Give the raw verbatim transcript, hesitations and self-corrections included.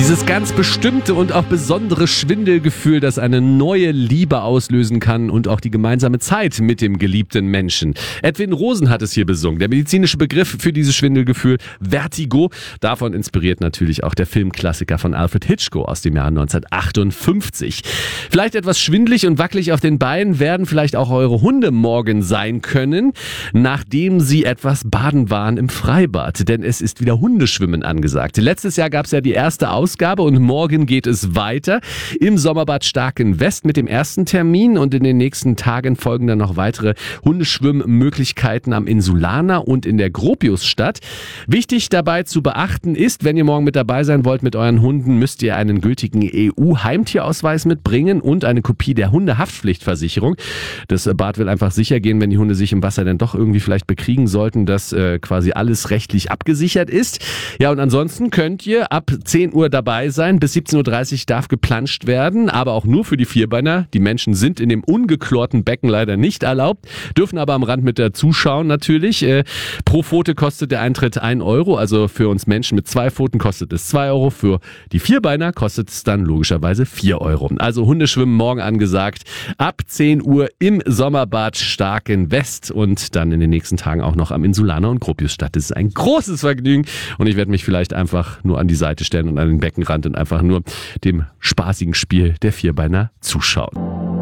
Dieses ganz bestimmte und auch besondere Schwindelgefühl, das eine neue Liebe auslösen kann und auch die gemeinsame Zeit mit dem geliebten Menschen. Edwin Rosen hat es hier besungen. Der medizinische Begriff für dieses Schwindelgefühl, Vertigo. Davon inspiriert natürlich auch der Filmklassiker von Alfred Hitchcock aus dem Jahr neunzehnhundertachtundfünfzig. Vielleicht etwas schwindelig und wackelig auf den Beinen werden vielleicht auch eure Hunde morgen sein können, nachdem sie etwas baden waren im Freibad. Denn es ist wieder Hundeschwimmen angesagt. Letztes Jahr gab es ja die erste Ausgabe und morgen geht es weiter im Sommerbad Starkenwest mit dem ersten Termin und in den nächsten Tagen folgen dann noch weitere Hundeschwimmmöglichkeiten am Insulaner und in der Gropiusstadt. Wichtig dabei zu beachten ist, wenn ihr morgen mit dabei sein wollt mit euren Hunden, müsst ihr einen gültigen E U-Heimtierausweis mitbringen und eine Kopie der Hundehaftpflichtversicherung. Das Bad will einfach sicher gehen, wenn die Hunde sich im Wasser dann doch irgendwie vielleicht bekriegen sollten, dass äh, quasi alles rechtlich abgesichert ist. Ja, und ansonsten könnt ihr ab zehn Uhr dabei sein. Bis siebzehn Uhr dreißig darf geplanscht werden, aber auch nur für die Vierbeiner. Die Menschen sind in dem ungeklorten Becken leider nicht erlaubt, dürfen aber am Rand mit der zuschauen natürlich. Äh, pro Pfote kostet der Eintritt ein Euro, also für uns Menschen mit zwei Pfoten kostet es zwei Euro. Für die Vierbeiner kostet es dann logischerweise vier Euro. Also Hundeschwimmen morgen angesagt, ab zehn Uhr im Sommerbad Starkenwest und dann in den nächsten Tagen auch noch am Insulaner und Gropiusstadt. Das ist ein großes Vergnügen und ich werde mich vielleicht einfach nur an die Seite stellen und an den Beckenrand und einfach nur dem spaßigen Spiel der Vierbeiner zuschauen.